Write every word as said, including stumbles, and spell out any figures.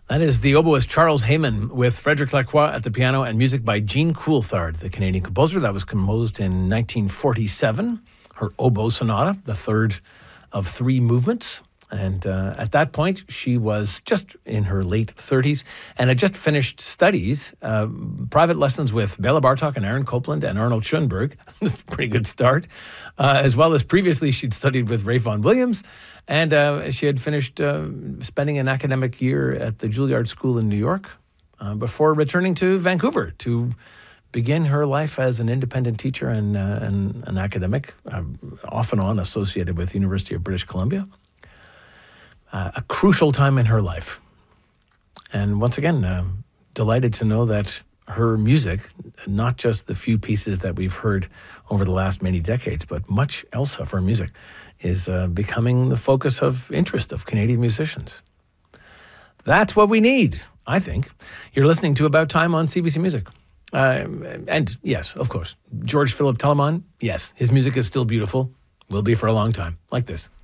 That is the oboist Charles Hayman with Frederic Lacroix at the piano and music by Jean Coulthard, the Canadian composer. That was composed in nineteen forty-seven. Her oboe sonata, the third of three movements. And uh, at that point, she was just in her late thirties and had just finished studies, uh, private lessons with Bela Bartok and Aaron Copland and Arnold Schoenberg. This is a pretty good start. Uh, as well as previously, she'd studied with Ralph Vaughan Williams. And uh, she had finished uh, spending an academic year at the Juilliard School in New York uh, before returning to Vancouver to begin her life as an independent teacher and, uh, and an academic, uh, off and on associated with the University of British Columbia. Uh, a crucial time in her life. And once again, uh, delighted to know that her music, not just the few pieces that we've heard over the last many decades, but much else of her music, is uh, becoming the focus of interest of Canadian musicians. That's what we need, I think. You're listening to About Time on C B C Music. Uh, and yes, of course, George Philip Telemann, yes, his music is still beautiful, will be for a long time, like this.